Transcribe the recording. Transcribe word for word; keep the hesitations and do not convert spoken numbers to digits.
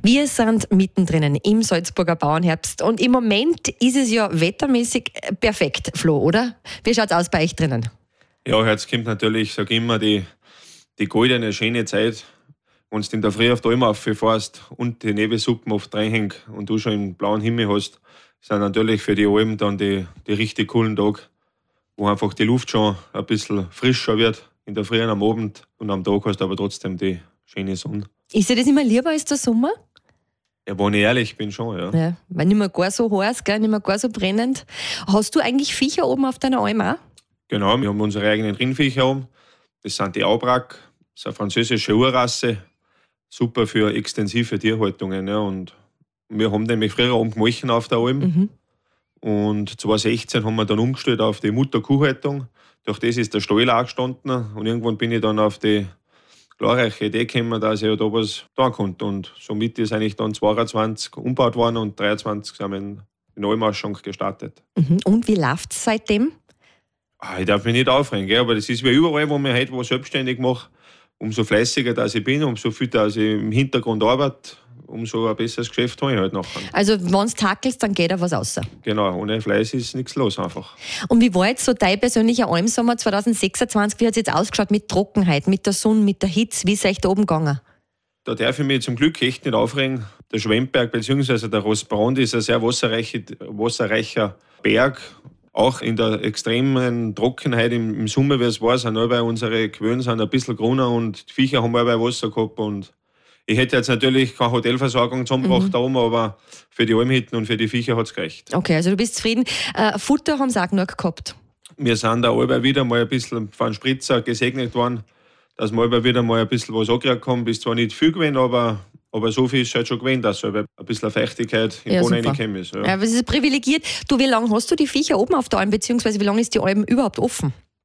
Wir sind mittendrin im Salzburger Bauernherbst und im Moment ist es ja wettermäßig perfekt, Flo, oder? Wie schaut es aus bei euch drinnen? Ja, jetzt kommt natürlich, sag ich immer, die, die goldene, schöne Zeit, wenn du in der Früh auf die Alm rauffährst und die Nebelsuppen oft reinhängt und du schon einen blauen Himmel hast, sind natürlich für die Alm dann die, die richtig coolen Tage, wo einfach die Luft schon ein bisschen frischer wird, in der Früh und am Abend, und am Tag hast du aber trotzdem die schöne Sonne. Ist dir das immer lieber als der Sommer? Ja, wenn ich ehrlich bin, schon, ja. Ja, weil nicht mehr gar so heiß, gell, nicht mehr gar so brennend. Hast du eigentlich Viecher oben auf deiner Alm auch? Genau, wir haben unsere eigenen Rindviecher oben. Das sind die Aubrac, das ist eine französische Urrasse, super für extensive Tierhaltungen. Ja. Und wir haben nämlich früher oben gemolchen auf der Alm. Mhm. Und zweitausendsechzehn haben wir dann umgestellt auf die Mutterkuhhaltung. Durch das ist der Stall auch gestanden. Und irgendwann bin ich dann auf die glorreiche Idee gekommen, dass ich ja da was tun konnte. Und somit ist eigentlich dann zweiundzwanzig umgebaut worden und dreiundzwanzig sind wir in den Almausschank gestartet. Mhm. Und wie läuft es seitdem? Ah, ich darf mich nicht aufregen, gell? Aber das ist wie überall, wo man heute was selbstständig macht. Umso fleißiger dass ich bin, umso viel dass ich im Hintergrund arbeite, umso ein besseres Geschäft habe ich halt nachher. Also wenn du tackelst, dann geht da was raus. Genau, ohne Fleiß ist nichts los einfach. Und wie war jetzt so dein persönlicher Almsommer zweitausendsechsundzwanzig? Wie hat es jetzt ausgeschaut mit Trockenheit, mit der Sonne, mit der Hitze? Wie ist euch da oben gegangen? Da darf ich mich zum Glück echt nicht aufregen. Der Schwemmberg bzw. der Rosbrand ist ein sehr wasserreiche, wasserreicher Berg. Auch in der extremen Trockenheit im, im Sommer, wie es war, sind alle unsere Quellen sind ein bisschen grüner und die Viecher haben alle Wasser gehabt. Und ich hätte jetzt natürlich keine Hotelversorgung zusammengebracht Mhm. da oben, aber für die Almhütten und für die Viecher hat es gereicht. Okay, also du bist zufrieden. Äh, Futter haben sie auch genug gehabt. Wir sind da alle wieder mal ein bisschen von Spritzer gesegnet worden, dass wir alle wieder mal ein bisschen was angekriegt haben. Ist zwar nicht viel gewesen, aber, aber so viel ist halt schon gewesen, dass halt ein bisschen Feuchtigkeit im Ja, Boden super. reingekommen ist. Ja. Ja, aber es ist privilegiert. Du, wie lange hast du die Viecher oben auf der Alm, beziehungsweise wie lange ist die Alm überhaupt offen?